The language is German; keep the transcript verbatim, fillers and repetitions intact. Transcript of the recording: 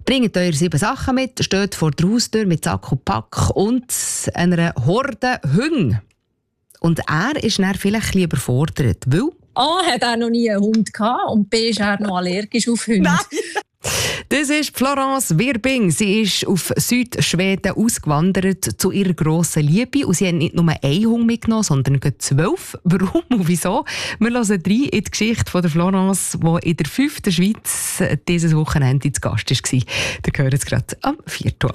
Bringt eure sieben Sachen mit, steht vor der Haustür mit Sack und Pack und einer Horde Hunde. Und er ist dann vielleicht ein bisschen überfordert, weil... A, hat er noch nie einen Hund gehabt und B, ist er noch allergisch auf Hunde. Nein. Das ist Florence Wirbing. Sie ist auf Südschweden ausgewandert zu ihrer grossen Liebe. Und sie hat nicht nur einen Hund mitgenommen, sondern gleich zwölf. Warum und wieso? Wir hören rein in die Geschichte von der Florence, die in der fünften Schweiz dieses Wochenende zu Gast war. Da hören Sie gerade am vierten